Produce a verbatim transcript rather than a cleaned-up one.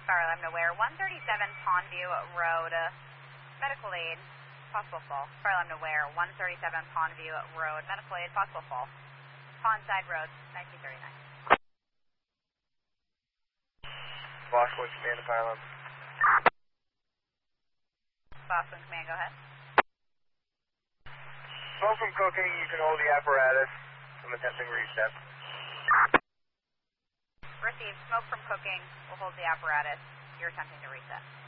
Fire alarm nowhere. one thirty-seven Pondview Road. Uh, medical aid. Possible fall. Fire alarm nowhere. one thirty-seven Pondview Road. Medical aid. Possible fall. Pondside Road. nineteen thirty-nine. Boston Command, fire alarm. Boston Command, go ahead. Smoke from cooking, you can hold the apparatus. I'm attempting reset. Received. Smoke from cooking. We'll hold the apparatus. You're attempting to reset.